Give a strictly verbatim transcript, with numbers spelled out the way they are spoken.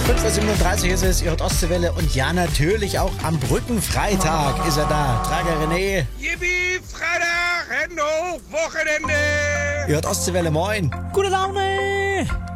fünf Uhr siebenunddreißig ist es, ihr hört Ostseewelle und ja, natürlich auch am Brückenfreitag ist er da. Trager René. Yippie, Freitag, Hände hoch, Wochenende. Ihr hört Ostseewelle, moin. Gute Laune!